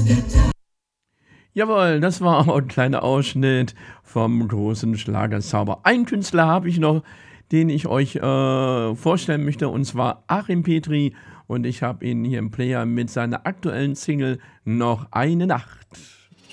Jawohl, das war auch 'n kleiner Ausschnitt vom großen Schlagerzauber. Einen Künstler habe ich noch, den ich euch, vorstellen möchte, und zwar Achim Petri, und ich habe ihn hier im Player mit seiner aktuellen Single „Noch eine Nacht“.